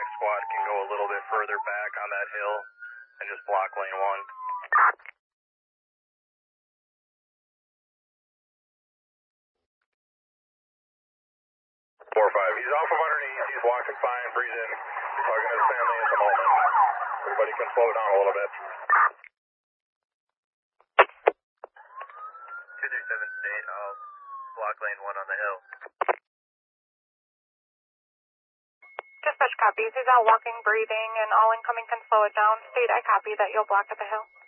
black squad can go a little bit further back on that hill and just block lane 1. 4-5. He's off of underneath. He's walking fine, breathing. He's talking to his family at the moment. Everybody can slow down a little bit. 237 State, I'll block lane 1 on the hill. Dispatch copies. He's out walking, breathing, and all incoming can slow it down. State, I copy that you'll block at the hill.